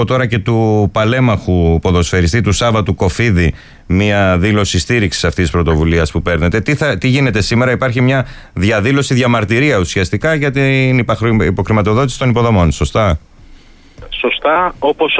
τώρα και του παλέμαχου ποδοσφαιριστή του Σάββατου Κοφίδη μια δήλωση στήριξης αυτής της πρωτοβουλίας που παίρνετε. Τι γίνεται σήμερα? Υπάρχει μια διαδήλωση, διαμαρτυρία ουσιαστικά για την υποχρηματοδότηση των υποδομών, σωστά? Σωστά, όπως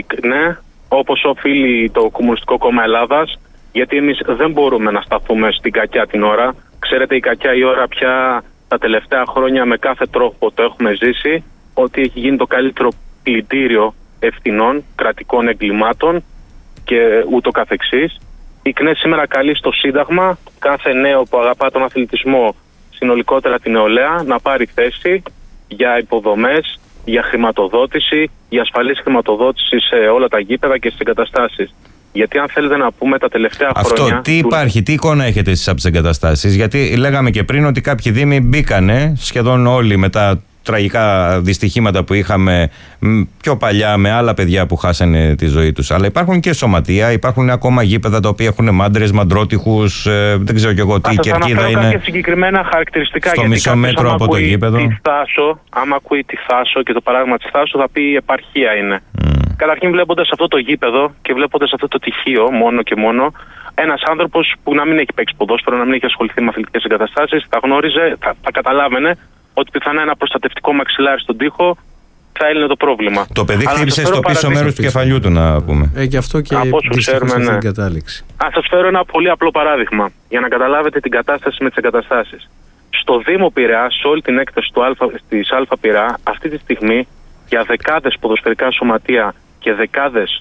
οφείλει το Κομμουνιστικό Κόμμα Ελλάδας, γιατί εμείς δεν μπορούμε να σταθούμε στην κακιά την ώρα. Ξέρετε, η κακιά η ώρα πια τα τελευταία χρόνια με κάθε τρόπο το έχουμε ζήσει, ότι έχει γίνει το καλύτερο πλυντήριο ευθυνών, κρατικών εγκλημάτων και ούτω καθεξής. Η ΚΝΕ σήμερα καλεί στο Σύνταγμα κάθε νέο που αγαπά τον αθλητισμό, συνολικότερα την νεολαία, να πάρει θέση για υποδομές, για χρηματοδότηση, για ασφαλής χρηματοδότηση σε όλα τα γήπεδα και στις εγκαταστάσεις. Γιατί αν θέλετε να πούμε τα τελευταία χρόνια... Αυτό τι υπάρχει, τι εικόνα έχετε εσείς από τις εγκαταστάσεις? Γιατί λέγαμε και πριν ότι κάποιοι δήμοι μπήκανε σχεδόν όλοι με τα τραγικά δυστυχήματα που είχαμε πιο παλιά με άλλα παιδιά που χάσανε τη ζωή τους. Αλλά υπάρχουν και σωματεία, υπάρχουν ακόμα γήπεδα τα οποία έχουν μάντρες, μαντρότυχους, δεν ξέρω κι εγώ τι κερκίδα είναι. Κάποια συγκεκριμένα χαρακτηριστικά. Στο μισό μέτρο από το γήπεδο. Άμα ακούει τη Θάσο και το παράδειγμα της Θάσο, θα πει η επαρχία είναι. Καταρχήν, βλέποντας αυτό το γήπεδο και βλέποντας αυτό το τυχείο μόνο και μόνο, ένας άνθρωπος που να μην έχει παίξει ποδόσφαιρο, να μην έχει ασχοληθεί με αθλητικές εγκαταστάσεις, θα γνώριζε, θα καταλάβαινε ότι πιθανά ένα προστατευτικό μαξιλάρι στον τοίχο θα έλυνε το πρόβλημα. Το παιδί χτύπησε στο πίσω μέρος του κεφαλιού του, να πούμε. Και αυτό και ξέρουμε, ναι. Κατάληξη. Ας σας φέρω ένα πολύ απλό παράδειγμα για να καταλάβετε την κατάσταση με τις εγκαταστάσεις. Στο Δήμο Πειραιά, σε όλη την έκταση της Α Πειραιά, αυτή τη στιγμή για δεκάδες ποδοσφαιρικά σωματεία και δεκάδες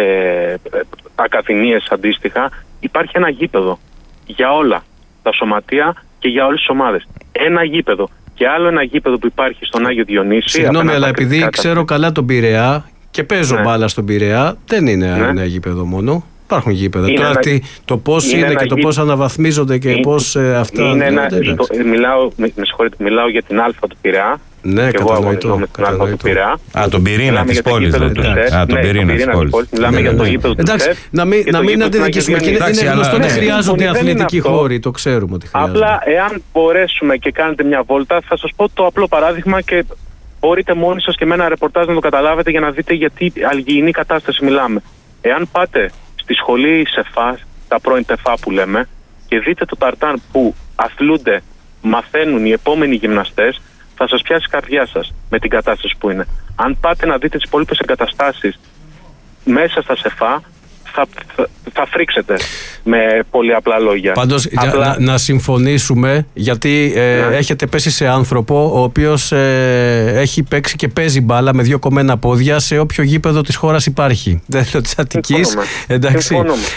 ακαδημίες αντίστοιχα, υπάρχει ένα γήπεδο για όλα τα σωματεία και για όλες τις ομάδες. Ένα γήπεδο. Και άλλο ένα γήπεδο που υπάρχει στον Άγιο Διονύση. Συγγνώμη, αλλά επειδή ξέρω καλά τον Πειραιά και παίζω μπάλα στον Πειραιά, δεν είναι ένα γήπεδο μόνο. Υπάρχουν γήπεδα. Τώρα το πώς είναι και το πώς αναβαθμίζονται και πώς αυτά. Μιλάω για την Α του Πειραιά. Ναι, κατανοητό. Τον πυρήνα της πόλης. Τον πυρήνα της πόλης. Μιλάμε για το γήπεδο του ΣΕΦ. Να μην αντιδικήσουμε. Είναι γνωστό ότι χρειάζονται αθλητικοί χώροι. Το ξέρουμε ότι χρειάζονται. Απλά, εάν μπορέσουμε και κάνετε μια βόλτα, θα σας πω το απλό παράδειγμα και μπορείτε μόνοι σας και με ένα ρεπορτάζ να το καταλάβετε για να δείτε γιατί αλγιεινή κατάσταση μιλάμε. Εάν πάτε στη σχολή ΣΕΦΑ, τα πρώην ΤΕΦΑ που λέμε, και δείτε το ταρτάν που αθλούνται, μαθαίνουν οι επόμενοι γυμναστές, θα σας πιάσει η καρδιά σας με την κατάσταση που είναι. Αν πάτε να δείτε τις υπόλοιπες εγκαταστάσεις μέσα στα ΣΕΦΑ, θα φρίξετε με πολύ απλά λόγια. Πάντως να συμφωνήσουμε, γιατί έχετε πέσει σε άνθρωπο ο οποίος έχει παίξει και παίζει μπάλα με δύο κομμένα πόδια σε όποιο γήπεδο της χώρας υπάρχει. Δεν λέω της Αττικής, εντάξει.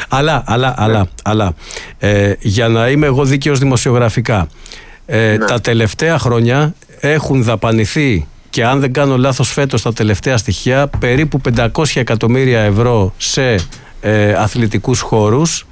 Αλλά για να είμαι εγώ δίκαιος δημοσιογραφικά, τα τελευταία χρόνια έχουν δαπανηθεί, και αν δεν κάνω λάθος φέτος τα τελευταία στοιχεία, περίπου 500 εκατομμύρια ευρώ σε αθλητικούς χώρους.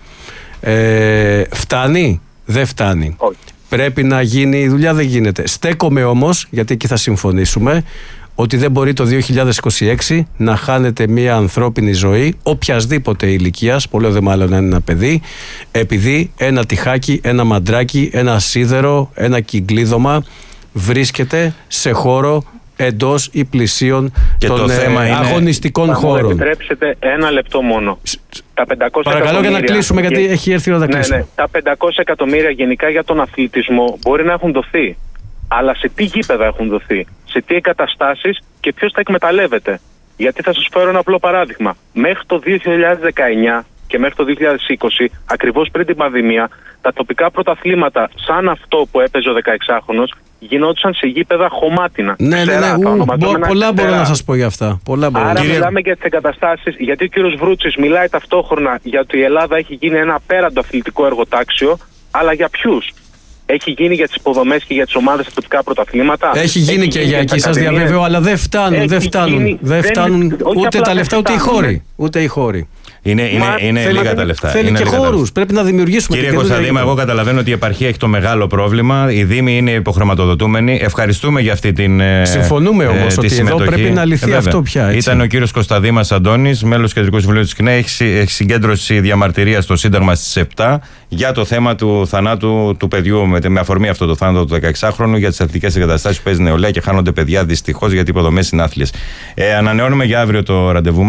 Φτάνει? Δεν φτάνει. Όχι. Πρέπει να γίνει η δουλειά, δεν γίνεται. Στέκομαι όμως, γιατί εκεί θα συμφωνήσουμε, ότι δεν μπορεί το 2026 να χάνεται μια ανθρώπινη ζωή οποιασδήποτε ηλικίας, πολύ δε μάλλον ένα παιδί, επειδή ένα τυχάκι, ένα μαντράκι, ένα σίδερο, ένα κυκλίδωμα βρίσκεται σε χώρο εντός ή πλησίων των αγωνιστικών χώρων. Θα μου επιτρέψετε ένα λεπτό μόνο. Παρακαλώ για να κλείσουμε, γιατί έχει έρθει η ώρα να κλείσουμε. Ναι. Τα 500 εκατομμύρια γενικά για τον αθλητισμό μπορεί να έχουν δοθεί. Αλλά σε τι γήπεδα έχουν δοθεί, σε τι εγκαταστάσεις και ποιος τα εκμεταλλεύεται. Γιατί θα σας φέρω ένα απλό παράδειγμα. Μέχρι το 2019 και μέχρι το 2020, ακριβώς πριν την πανδημία, τα τοπικά πρωταθλήματα, σαν αυτό που έπαιζε ο 16χρονος, γινόντουσαν σε γήπεδα χωμάτινα. Ναι. Πολλά μπορώ να σας πω για αυτά. Άρα μιλάμε για τις εγκαταστάσεις, γιατί ο κύριος Βρούτσης μιλάει ταυτόχρονα για ότι η Ελλάδα έχει γίνει ένα απέραντο αθλητικό εργοτάξιο, αλλά για ποιους? Έχει γίνει για τις υποδομές και για τις ομάδες στα τοπικά πρωταθλήματα. Έχει γίνει και για εκεί, σας διαβεβαιώ, αλλά δεν φτάνουν. Δεν φτάνουν ούτε τα λεφτά, ούτε οι χώροι. Είναι λίγα τα λεφτά. Θέλει και χώρους. Πρέπει να δημιουργήσουμε. Κύριε Κωνσταντίμα, εγώ καταλαβαίνω ότι η επαρχία έχει το μεγάλο πρόβλημα. Οι δήμοι είναι υποχρηματοδοτούμενοι. Ευχαριστούμε για αυτή την συμφωνούμε όμως ότι συμμετοχή. Εδώ πρέπει να λυθεί αυτό πια. Έτσι. Ήταν ο κύριος Κωνσταντίμας Αντώνης, μέλος Κεντρικού Συμβουλίου της ΚΝΕ. Έχει συγκέντρωση διαμαρτυρία στο Σύνταγμα στις 7 για το θέμα του θανάτου του παιδιού, με αφορμή αυτό το θάνατο του 16χρονου, για τις αθλητικές εγκαταστάσεις που παίζει νεολαία και χάνονται παιδιά δυστυχώς γιατί οι υποδομές είναι άθλιες. Ανανεώνουμε για αύριο το ραντεβού.